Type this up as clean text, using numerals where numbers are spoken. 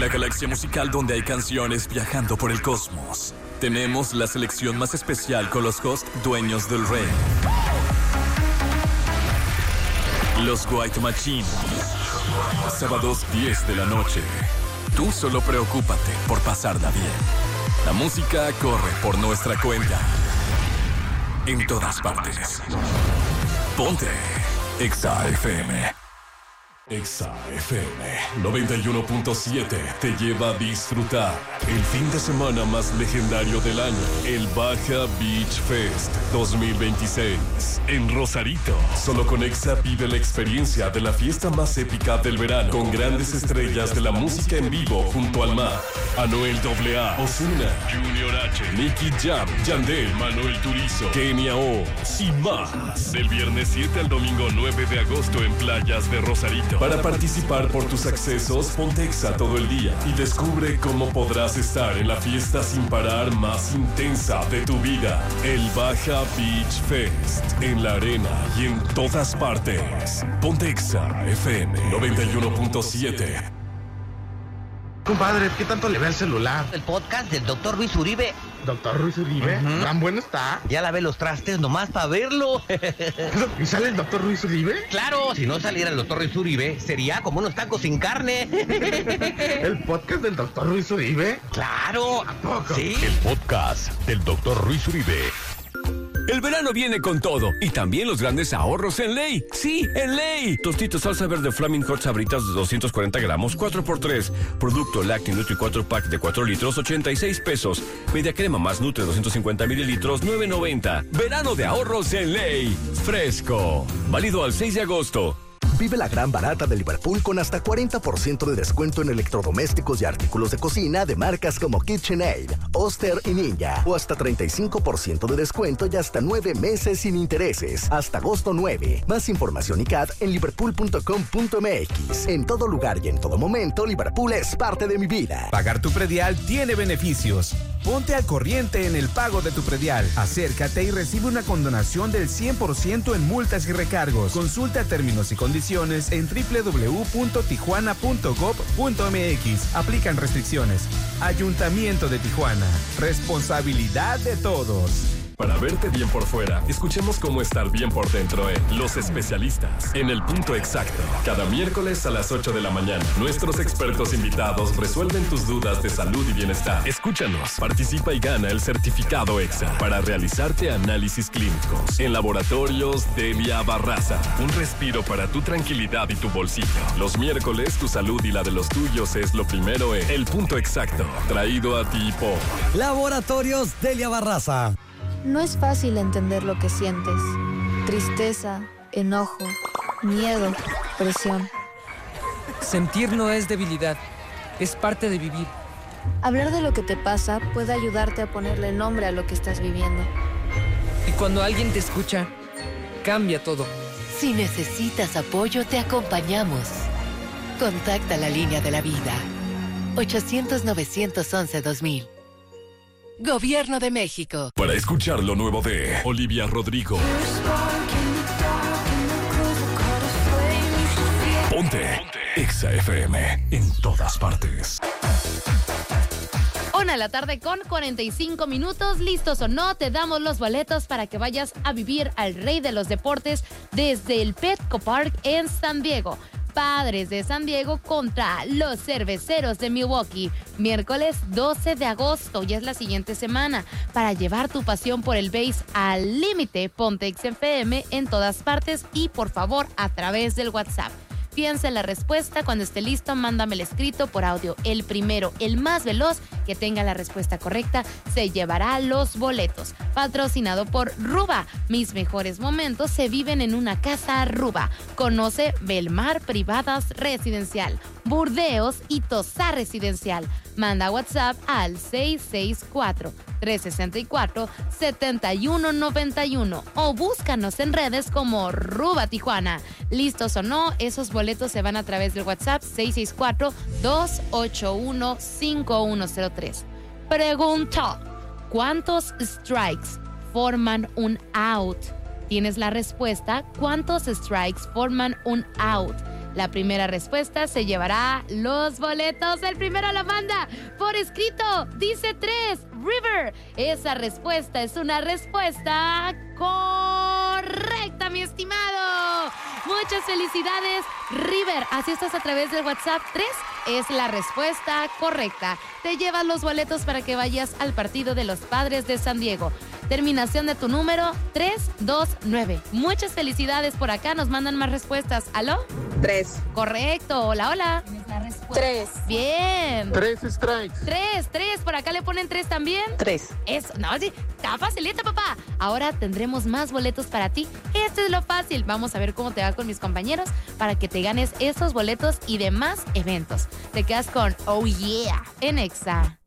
la galaxia musical donde hay canciones viajando por el cosmos. Tenemos la selección más especial con los hosts dueños del rey. Los White Machine. Sábados 10 de la noche. Tú solo preocúpate por pasarla bien. La música corre por nuestra cuenta. En todas partes. Ponte Exa FM. Exa FM 91.7 te lleva a disfrutar el fin de semana más legendario del año, el Baja Beach Fest 2026 en Rosarito. Solo con Exa vive la experiencia de la fiesta más épica del verano, con grandes estrellas de la música en vivo junto al mar. Anuel AA, Ozuna, Junior H, Nicky Jam, Yandel, Manuel Turizo, Kenia O y más. Del viernes 7 al domingo 9 de agosto en playas de Rosarito. Para participar por tus accesos, ponte Exa todo el día y descubre cómo podrás estar en la fiesta sin parar más intensa de tu vida. El Baja Beach Fest, en la arena y en todas partes. Ponte Exa FM 91.7. Compadre, ¿qué tanto le ve al celular? El podcast del Dr. Luis Uribe. ¿Doctor Luis Uribe? ¿Tan bueno está? Ya lavé los trastes nomás para verlo. ¿Y sale el Dr. Luis Uribe? Claro, si no saliera el Dr. Luis Uribe, sería como unos tacos sin carne. ¿El podcast del Dr. Luis Uribe? Claro. ¿A poco? Sí. El podcast del Dr. Luis Uribe. El verano viene con todo y también los grandes ahorros en Ley. Sí, en Ley. Tostitos salsa verde Flaming Hot Sabritas de 240 gramos, 4x3. Producto Lácteo Nutri 4 pack de 4 litros, 86 pesos. Media crema más Nutre 250 mililitros, 9.90. Verano de ahorros en Ley. Fresco. Válido al 6 de agosto. Vive la gran barata de Liverpool con hasta 40% de descuento en electrodomésticos y artículos de cocina de marcas como KitchenAid, Oster y Ninja. O hasta 35% de descuento y hasta 9 meses sin intereses. Hasta agosto 9. Más información y CAD en liverpool.com.mx. En todo lugar y en todo momento, Liverpool es parte de mi vida. Pagar tu predial tiene beneficios. Ponte al corriente en el pago de tu predial. Acércate y recibe una condonación del 100% en multas y recargos. Consulta términos y condiciones en www.tijuana.gov.mx. Aplican restricciones. Ayuntamiento de Tijuana. Responsabilidad de todos. Para verte bien por fuera, escuchemos cómo estar bien por dentro en Los Especialistas, en el punto exacto. Cada miércoles a las 8 de la mañana, nuestros expertos invitados resuelven tus dudas de salud y bienestar. Escúchanos, participa y gana el certificado EXA para realizarte análisis clínicos. En Laboratorios Delia Barraza, un respiro para tu tranquilidad y tu bolsillo. Los miércoles, tu salud y la de los tuyos es lo primero en El Punto Exacto, traído a ti por Laboratorios Delia Barraza. No es fácil entender lo que sientes. Tristeza, enojo, miedo, presión. Sentir no es debilidad, es parte de vivir. Hablar de lo que te pasa puede ayudarte a ponerle nombre a lo que estás viviendo. Y cuando alguien te escucha, cambia todo. Si necesitas apoyo, te acompañamos. Contacta la línea de la vida. 800-911-2000. Gobierno de México. Para escuchar lo nuevo de Olivia Rodrigo. Ponte Exa FM en todas partes. 1 de la tarde con 45 minutos. ¿Listos o no? Te damos los boletos para que vayas a vivir al rey de los deportes desde el Petco Park en San Diego. Padres de San Diego contra los Cerveceros de Milwaukee. Miércoles 12 de agosto, ya es la siguiente semana. Para llevar tu pasión por el béis al límite, ponte Exa FM en todas partes y por favor a través del WhatsApp. Piensa en la respuesta. Cuando esté listo, mándame el escrito por audio. El primero, el más veloz, que tenga la respuesta correcta, se llevará los boletos. Patrocinado por Ruba. Mis mejores momentos se viven en una casa Ruba. Conoce Belmar Privadas Residencial, Burdeos y Tosar Residencial. Manda WhatsApp al 664-364-7191 o búscanos en redes como Ruba Tijuana. ¿Listos o no? Esos boletos se van a través del WhatsApp 664-281-5103. Pregunta: ¿cuántos strikes forman un out? ¿Tienes la respuesta? ¿Cuántos strikes forman un out? La primera respuesta se llevará los boletos. El primero lo manda por escrito. Dice 3, River. Esa respuesta es una respuesta correcta, mi estimado. Muchas felicidades, River. Así estás a través del WhatsApp. 3 es la respuesta correcta. Te llevas los boletos para que vayas al partido de los Padres de San Diego. Terminación de tu número 329. Muchas felicidades por acá. Nos mandan más respuestas. ¿Aló? 3. Correcto. Hola, hola. 3. Bien. 3 strikes. 3. Por acá le ponen 3 también. 3. Eso, no, sí, está facilita, papá. Ahora tendremos más boletos para ti. Esto es lo fácil. Vamos a ver cómo te va con mis compañeros para que te ganes esos boletos y demás eventos. Te quedas con Oh Yeah en Exa.